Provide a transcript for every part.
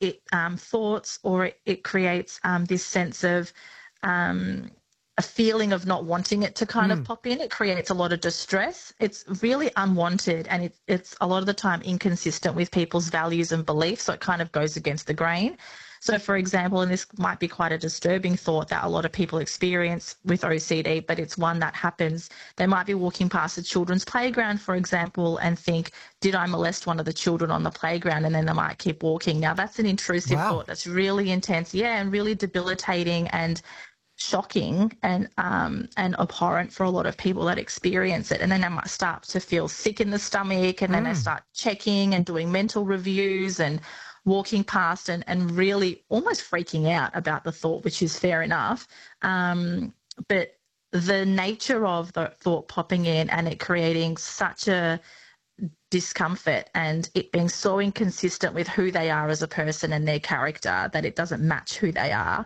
thoughts, or it creates this sense of a feeling of not wanting it to kind of pop in. It creates a lot of distress. It's really unwanted, and it's a lot of the time inconsistent with people's values and beliefs, so it kind of goes against the grain. So, for example, and this might be quite a disturbing thought that a lot of people experience with OCD, but it's one that happens. They might be walking past a children's playground, for example, and think, did I molest one of the children on the playground? And then they might keep walking. Now, that's an intrusive thought that's really intense, and really debilitating and shocking and abhorrent for a lot of people that experience it. And then they might start to feel sick in the stomach, and then they start checking and doing mental reviews and walking past and really almost freaking out about the thought, which is fair enough. But the nature of the thought popping in and it creating such a discomfort and it being so inconsistent with who they are as a person and their character that it doesn't match who they are,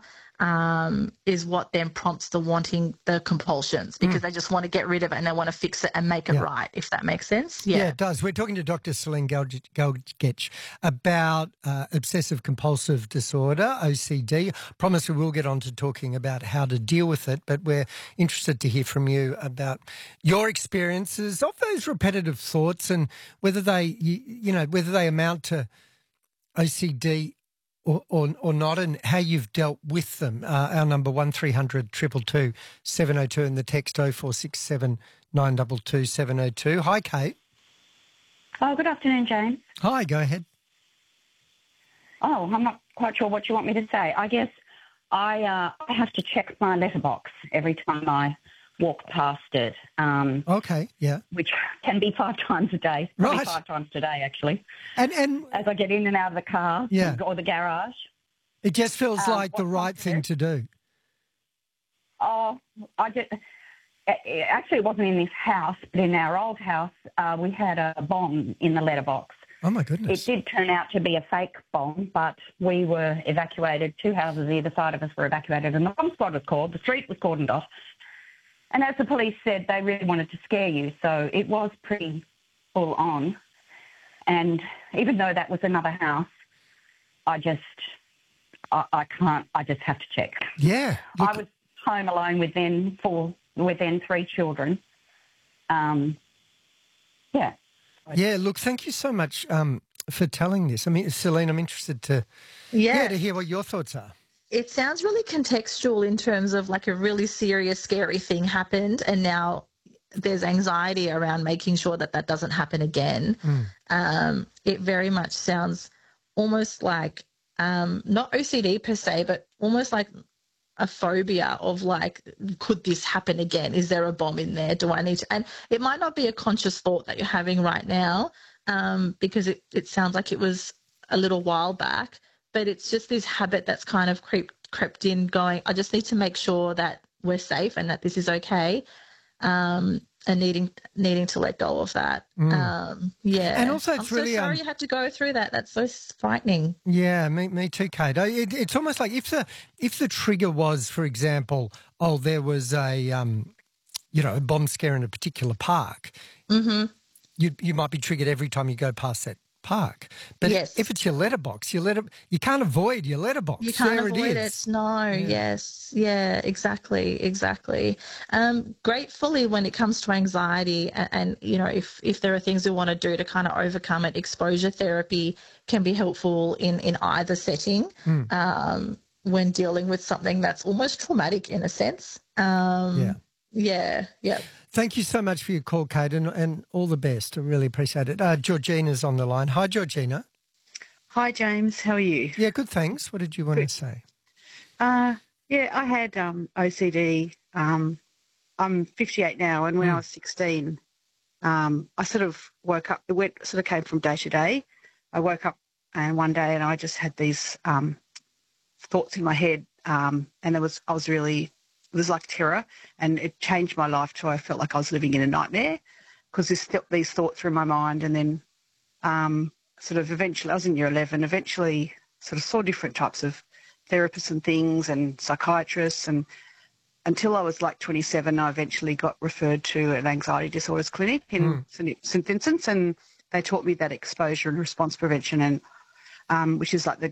is what then prompts the wanting the compulsions, because they just want to get rid of it and they want to fix it and make it right, if that makes sense. Yeah, it does. We're talking to Dr. Celine Gelgech about obsessive compulsive disorder, OCD. Promise we will get on to talking about how to deal with it, but we're interested to hear from you about your experiences of those repetitive thoughts and whether they, whether they amount to OCD or not, and how you've dealt with them. Our number 1300 222 702 and the text 0467 922 702. Hi, Kate. Oh, good afternoon, James. Hi, go ahead. Oh, I'm not quite sure what you want me to say. I guess I have to check my letterbox every time I walk past it. Okay, yeah. Which can be 5 times a day. Probably 5 times today, actually. And as I get in and out of the car or the garage. It just feels like the right thing to do. Oh, actually, it wasn't in this house, but in our old house, we had a bomb in the letterbox. Oh, my goodness. It did turn out to be a fake bomb, but we were evacuated. 2 houses either side of us were evacuated, and the bomb squad was called. The street was cordoned off. And as the police said, they really wanted to scare you, so it was pretty full on. And even though that was another house, I just have to check. Yeah. I was home alone with then 3 children. Yeah. Yeah, look, thank you so much for telling this. I mean, Celine, I'm interested to hear what your thoughts are. It sounds really contextual in terms of like a really serious, scary thing happened and now there's anxiety around making sure that that doesn't happen again. It very much sounds almost like not OCD per se, but almost like a phobia of like, could this happen again? Is there a bomb in there? Do I need to? And it might not be a conscious thought that you're having right now because it sounds like it was a little while back. But it's just this habit that's kind of crept in going, I just need to make sure that we're safe and that this is okay, and needing to let go of that. And also it's I'm really so sorry you had to go through that. That's so frightening. Yeah, me too, Kate. It's almost like if the trigger was, for example, there was a bomb scare in a particular park, you might be triggered every time you go past that park. But if it's your letterbox, you can't avoid your letterbox. You can't avoid it. No, yeah, exactly. Gratefully, when it comes to anxiety and if there are things we want to do to kind of overcome it, exposure therapy can be helpful in either setting when dealing with something that's almost traumatic in a sense. Yeah. Thank you so much for your call, Kate, and all the best. I really appreciate it. Georgina's on the line. Hi, Georgina. Hi, James. How are you? Yeah, good, thanks. What did you want to say? I had OCD. I'm 58 now, and when I was 16, I sort of woke up. It came from day to day. I woke up and one day and I just had these thoughts in my head, and I was really... It was like terror, and it changed my life too. I felt like I was living in a nightmare because these thoughts were in my mind. And then eventually, I was in year 11, eventually sort of saw different types of therapists and things and psychiatrists. And until I was like 27, I eventually got referred to an anxiety disorders clinic in St Vincent's, and they taught me that exposure and response prevention, and which is like the